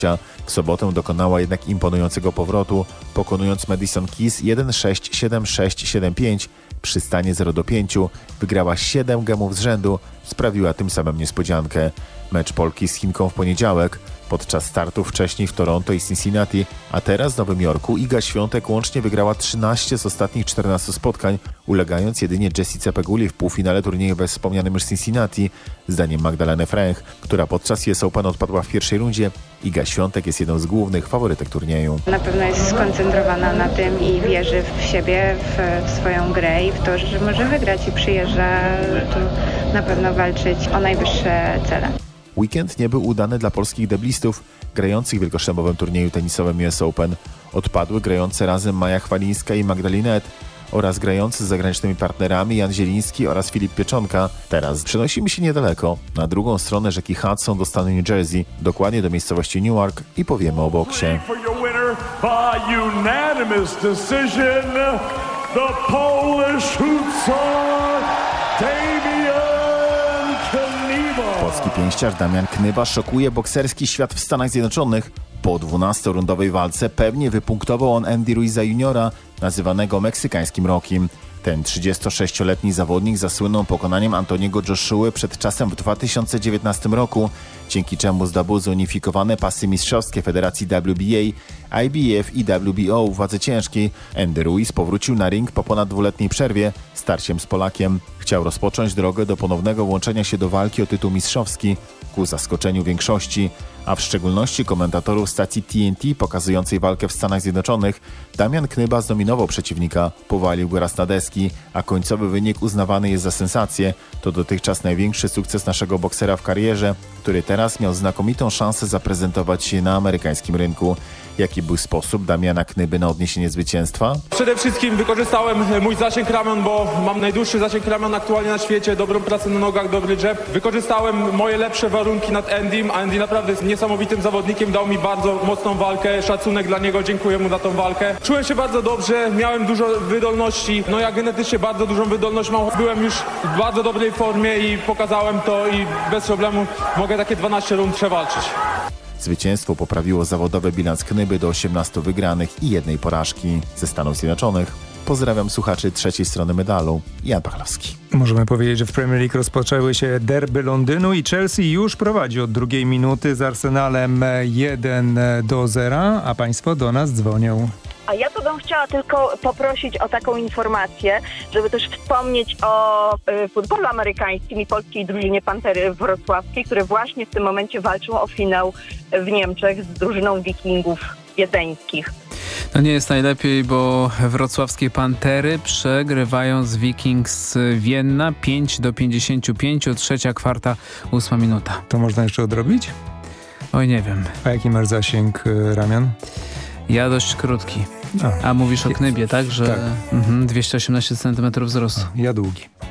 W sobotę dokonała jednak imponującego powrotu, pokonując Madison Keys 1-6, 7-6, 7-5. Przy stanie 0-5 wygrała 7 gemów z rzędu, sprawiła tym samym niespodziankę. Mecz Polki z Chinką w poniedziałek, podczas startów wcześniej w Toronto i Cincinnati, a teraz w Nowym Jorku Iga Świątek łącznie wygrała 13 z ostatnich 14 spotkań, ulegając jedynie Jessice Peguli w półfinale turnieju we wspomnianym już Cincinnati. Zdaniem Magdaleny Fręch, która podczas US Open odpadła w pierwszej rundzie, Iga Świątek jest jedną z głównych faworytek turnieju. Na pewno jest skoncentrowana na tym i wierzy w siebie, w swoją grę i w to, że może wygrać i przyjeżdża tu na pewno walczyć o najwyższe cele. Weekend nie był udany dla polskich deblistów grających w wielkoszlemowym turnieju tenisowym US Open. Odpadły grające razem Maja Chwalińska i Magdalinet oraz grający z zagranicznymi partnerami Jan Zieliński oraz Filip Pieczonka. Teraz przenosimy się niedaleko, na drugą stronę rzeki Hudson do stanu New Jersey, dokładnie do miejscowości Newark i powiemy o boksie. Polski pięściarz Damian Knyba szokuje bokserski świat w Stanach Zjednoczonych. Po 12-rundowej walce pewnie wypunktował on Andy Ruiza Juniora, nazywanego meksykańskim Rockim. Ten 36-letni zawodnik zasłynął pokonaniem Antoniego Joshuły przed czasem w 2019 roku, dzięki czemu zdobył zunifikowane pasy mistrzowskie Federacji WBA, IBF i WBO w wadze ciężkiej. Andy Ruiz powrócił na ring po ponad dwuletniej przerwie, starciem z Polakiem. Chciał rozpocząć drogę do ponownego włączenia się do walki o tytuł mistrzowski, ku zaskoczeniu większości, a w szczególności komentatorów stacji TNT pokazującej walkę w Stanach Zjednoczonych. Damian Knyba zdominował przeciwnika, powalił go raz na deski, a końcowy wynik uznawany jest za sensację. To dotychczas największy sukces naszego boksera w karierze, który teraz miał znakomitą szansę zaprezentować się na amerykańskim rynku. Jaki był sposób Damiana Knyby na odniesienie zwycięstwa? Przede wszystkim wykorzystałem mój zasięg ramion, bo mam najdłuższy zasięg ramion aktualnie na świecie, dobrą pracę na nogach, dobry jab. Wykorzystałem moje lepsze warunki nad Andym, a Andy naprawdę jest niesamowitym zawodnikiem, dał mi bardzo mocną walkę, szacunek dla niego, dziękuję mu za tą walkę. Czułem się bardzo dobrze, miałem dużo wydolności, no ja genetycznie bardzo dużą wydolność mam. Byłem już w bardzo dobrej formie i pokazałem to i bez problemu mogę takie 12 rund przewalczyć. Zwycięstwo poprawiło zawodowy bilans Knyby do 18 wygranych i 1 porażki. Ze Stanów Zjednoczonych pozdrawiam słuchaczy trzeciej strony medalu. Jan Pachlowski. Możemy powiedzieć, że w Premier League rozpoczęły się derby Londynu i Chelsea już prowadzi od drugiej minuty z Arsenalem 1-0, a państwo do nas dzwonią. A ja to bym chciała tylko poprosić o taką informację, żeby też wspomnieć o futbolu amerykańskim i polskiej drużynie Pantery Wrocławskiej, które właśnie w tym momencie walczą o finał w Niemczech z drużyną Wikingów wiedeńskich. No nie jest najlepiej, bo wrocławskie Pantery przegrywają z Vikings Vienna 5-55, trzecia kwarta, 8 minuta. To można jeszcze odrobić? Oj, nie wiem. A jaki masz zasięg ramion? Ja dość krótki. A mówisz o Knybie, tak? Że tak. 218 cm wzrostu. Ja długi.